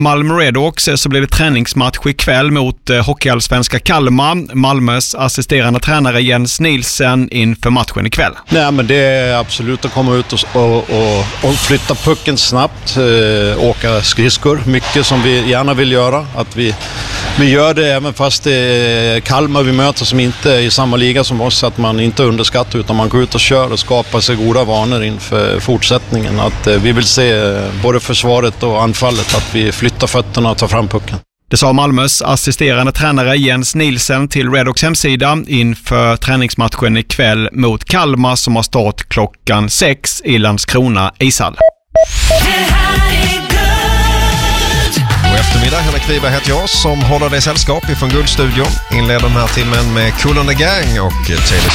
Malmö Redhawks så blir det träningsmatch ikväll mot hockeyallsvenska Kalmar. Malmös assisterande tränare Jens Nielsen inför matchen ikväll. Nej, men det är absolut att komma ut och flytta pucken snabbt, åka skridskor, mycket som vi gärna vill göra. Att vi gör det även fast det är Kalmar vi möter som inte är i samma liga som oss, att man inte underskattar utan man går ut och kör och skapar sig goda vanor inför fortsättningen. Att vi vill se både försvaret och anfallet att vi flyttar fötterna och tar fram pucken. Det sa Malmös assisterande tränare Jens Nielsen till Redhawks hemsida inför träningsmatchen ikväll mot Kalmar som har start klockan 6 i Landskrona ishall. God eftermiddag, Henrik Wiberg heter jag som håller dig sällskap ifrån Guldstudion. Inleder den här timmen med Cool on the Gang och